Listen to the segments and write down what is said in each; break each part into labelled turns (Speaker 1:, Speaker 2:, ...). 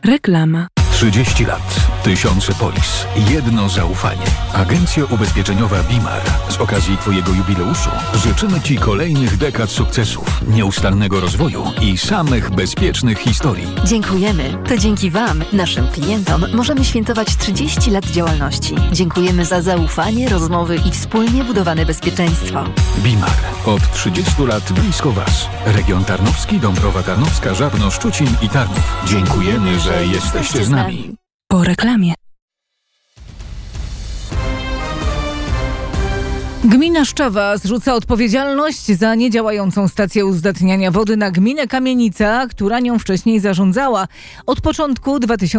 Speaker 1: Reklama.
Speaker 2: 30 lat, tysiące polis, jedno zaufanie. Agencja ubezpieczeniowa BIMAR. Z okazji Twojego jubileuszu życzymy Ci kolejnych dekad sukcesów, nieustannego rozwoju i samych bezpiecznych historii.
Speaker 3: Dziękujemy. To dzięki Wam, naszym klientom, możemy świętować 30 lat działalności. Dziękujemy za zaufanie, rozmowy i wspólnie budowane bezpieczeństwo.
Speaker 2: BIMAR. Od 30 lat blisko Was. Region Tarnowski, Dąbrowa Tarnowska, Żabno, Szczucin i Tarnów. Dziękujemy, że jesteście z nami.
Speaker 1: Po reklamie.
Speaker 4: Gmina Szczawa zrzuca odpowiedzialność za niedziałającą stację uzdatniania wody na gminę Kamienica, która nią wcześniej zarządzała. Od początku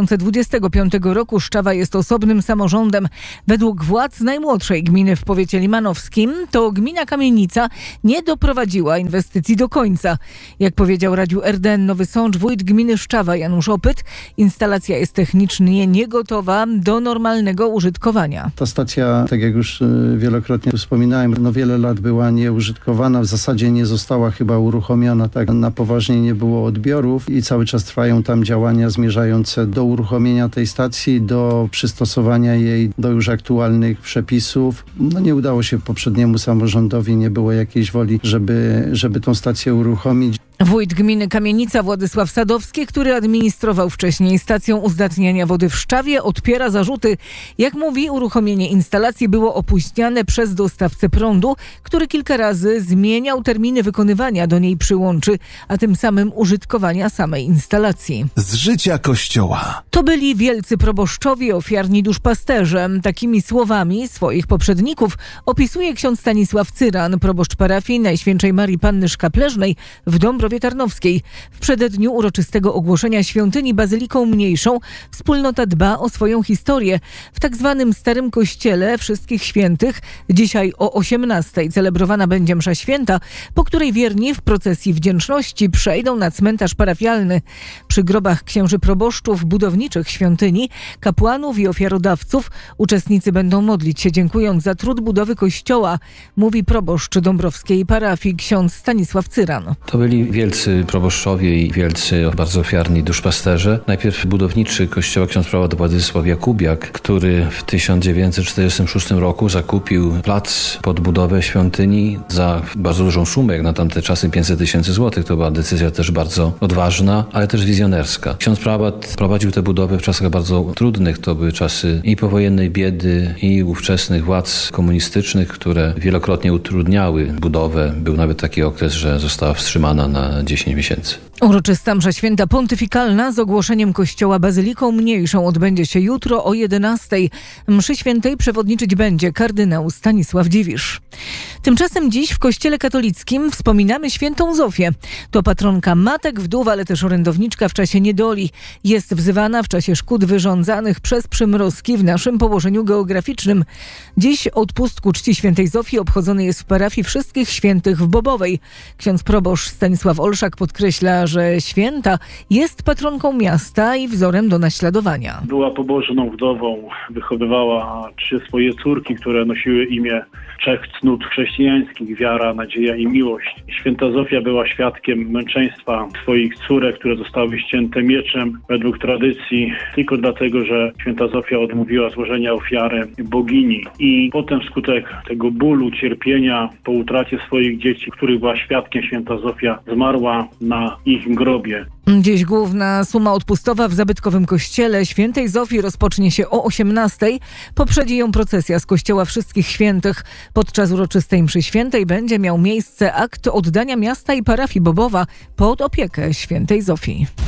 Speaker 4: 2025 roku Szczawa jest osobnym samorządem. Według władz najmłodszej gminy w powiecie limanowskim to gmina Kamienica nie doprowadziła inwestycji do końca. Jak powiedział Radiu RDN Nowy Sącz wójt gminy Szczawa Janusz Opyt, instalacja jest technicznie niegotowa do normalnego użytkowania.
Speaker 5: Ta stacja, tak jak już wielokrotnie wspominałem, wiele lat była nieużytkowana, w zasadzie nie została chyba uruchomiona, tak na poważnie nie było odbiorów i cały czas trwają tam działania zmierzające do uruchomienia tej stacji, do przystosowania jej do już aktualnych przepisów. Nie udało się poprzedniemu samorządowi, nie było jakiejś woli, żeby tą stację uruchomić.
Speaker 4: Wójt gminy Kamienica Władysław Sadowski, który administrował wcześniej stacją uzdatniania wody w Szczawie, odpiera zarzuty. Jak mówi, uruchomienie instalacji było opóźniane przez dostawcę prądu, który kilka razy zmieniał terminy wykonywania do niej przyłączy, a tym samym użytkowania samej instalacji.
Speaker 6: Z życia Kościoła.
Speaker 4: To byli wielcy proboszczowie, ofiarni duszpasterze. Takimi słowami swoich poprzedników opisuje ksiądz Stanisław Cyran, proboszcz parafii Najświętszej Marii Panny Szkapleżnej w Dąbrowie Tarnowskiej. W przededniu uroczystego ogłoszenia świątyni bazyliką mniejszą wspólnota dba o swoją historię. W tak zwanym Starym Kościele Wszystkich Świętych dzisiaj o 18:00 celebrowana będzie msza święta, po której wierni w procesji wdzięczności przejdą na cmentarz parafialny. Przy grobach księży proboszczów budowniczych świątyni, kapłanów i ofiarodawców uczestnicy będą modlić się, dziękując za trud budowy kościoła, mówi proboszcz dąbrowskiej parafii ksiądz Stanisław Cyran.
Speaker 7: To byli wielcy proboszczowie i wielcy, bardzo ofiarni duszpasterze. Najpierw budowniczy kościoła ksiądz prałat Władysław Jakubiak, który w 1946 roku zakupił plac pod budowę świątyni za bardzo dużą sumę, jak na tamte czasy 500 000 złotych. To była decyzja też bardzo odważna, ale też wizjonerska. Ksiądz prałat prowadził tę budowę w czasach bardzo trudnych. To były czasy i powojennej biedy, i ówczesnych władz komunistycznych, które wielokrotnie utrudniały budowę. Był nawet taki okres, że została wstrzymana na 10 miesięcy.
Speaker 4: Uroczysta msza święta pontyfikalna z ogłoszeniem kościoła bazyliką mniejszą odbędzie się jutro o 11:00. Mszy świętej przewodniczyć będzie kardynał Stanisław Dziwisz. Tymczasem dziś w kościele katolickim wspominamy świętą Zofię. To patronka matek, wdów, ale też orędowniczka w czasie niedoli. Jest wzywana w czasie szkód wyrządzanych przez przymrozki w naszym położeniu geograficznym. Dziś odpust ku czci świętej Zofii obchodzony jest w parafii Wszystkich Świętych w Bobowej. Ksiądz proboszcz Stanisław Olszak podkreśla, że święta jest patronką miasta i wzorem do naśladowania.
Speaker 8: Była pobożną wdową, wychowywała 3 swoje córki, które nosiły imię 3 cnót chrześcijańskich: wiara, nadzieja i miłość. Święta Zofia była świadkiem męczeństwa swoich córek, które zostały ścięte mieczem według tradycji, tylko dlatego, że święta Zofia odmówiła złożenia ofiary bogini. I potem wskutek tego bólu, cierpienia po utracie swoich dzieci, których była świadkiem, święta Zofia zmarła na ich grobie.
Speaker 4: Dziś główna suma odpustowa w zabytkowym kościele świętej Zofii rozpocznie się o 18:00. Poprzedzi ją procesja z kościoła Wszystkich Świętych. Podczas uroczystej mszy świętej będzie miał miejsce akt oddania miasta i parafii Bobowa pod opiekę świętej Zofii.